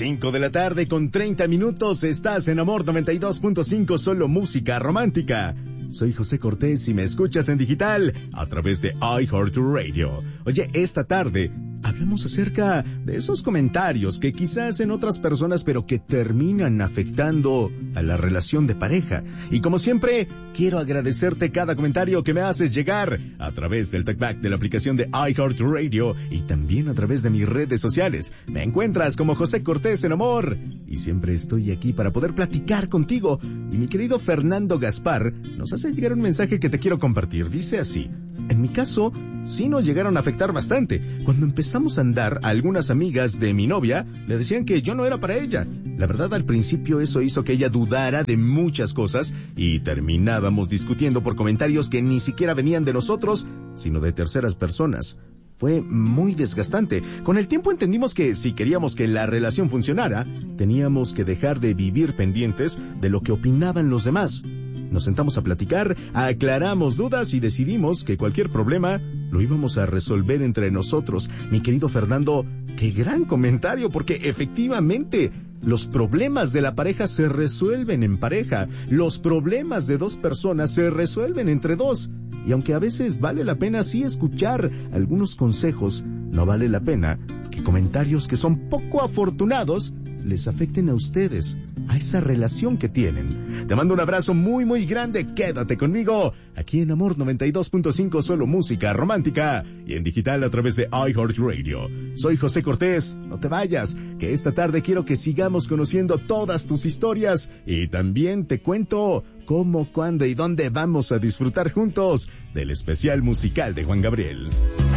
5 de la tarde con 30 minutos, estás en Amor 92.5, solo música romántica. Soy José Cortés y me escuchas en digital a través de iHeartRadio. Oye, esta tarde hablamos acerca de esos comentarios que quizás hacen otras personas pero que terminan afectando a la relación de pareja. Y como siempre, quiero agradecerte cada comentario que me haces llegar a través del talkback de la aplicación de iHeartRadio y también a través de mis redes sociales. Me encuentras como José Cortés en Amor y siempre estoy aquí para poder platicar contigo. Y mi querido Fernando Gaspar nos hace llegar un mensaje que te quiero compartir. Dice así: en mi caso, sí nos llegaron a afectar bastante. Cuando empezamos a andar, a algunas amigas de mi novia le decían que yo no era para ella. La verdad, al principio eso hizo que ella dudara de muchas cosas y terminábamos discutiendo por comentarios que ni siquiera venían de nosotros, sino de terceras personas. Fue muy desgastante. Con el tiempo entendimos que si queríamos que la relación funcionara, teníamos que dejar de vivir pendientes de lo que opinaban los demás. Nos sentamos a platicar, aclaramos dudas y decidimos que cualquier problema lo íbamos a resolver entre nosotros. Mi querido Fernando, qué gran comentario, porque efectivamente los problemas de la pareja se resuelven en pareja. Los problemas de dos personas se resuelven entre dos. Y aunque a veces vale la pena sí escuchar algunos consejos, no vale la pena que comentarios que son poco afortunados les afecten a ustedes, a esa relación que tienen. Te mando un abrazo muy muy grande. Quédate conmigo aquí en Amor 92.5, solo música romántica y en digital a través de iHeartRadio. Soy José Cortés. No te vayas, que esta tarde quiero que sigamos conociendo todas tus historias y también te cuento cómo, cuándo y dónde vamos a disfrutar juntos del especial musical de Juan Gabriel.